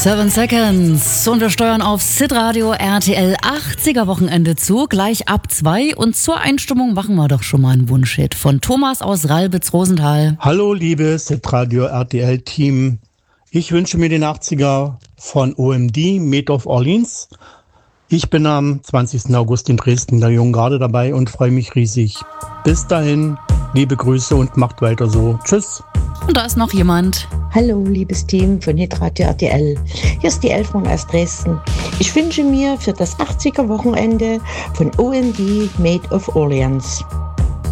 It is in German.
7 Seconds und wir steuern auf SID-Radio RTL 80er Wochenende zu, gleich ab 2 und zur Einstimmung machen wir doch schon mal einen Wunschhit von Thomas aus Ralbitz-Rosenthal. Hallo liebe SID-Radio RTL Team, ich wünsche mir den 80er von OMD, Made of Orleans. Ich bin am 20. August in Dresden, der Jungen gerade dabei und freue mich riesig. Bis dahin, liebe Grüße und macht weiter so. Tschüss. Und da ist noch jemand. Hallo, liebes Team von Hitradio RTL. Hier ist die Elfrun aus Dresden. Ich wünsche mir für das 80er Wochenende von OMD Made of Orleans.